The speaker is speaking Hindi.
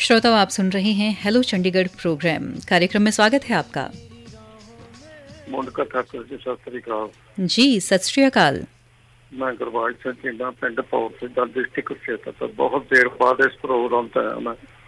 श्रोताओं, आप सुन रहे हैं हेलो चंडीगढ़ प्रोग्राम। कार्यक्रम में स्वागत है आपका। मोनिका ठाकुर जी, सत श्री अकाल जी, सत श्री अकाल। मैं गुरबाज सिंह जी पिंड पौर से डिस्ट्रिक्ट कुरुक्षेत्र तो बहुत देर बाद इस प्रोग्राम तक मैं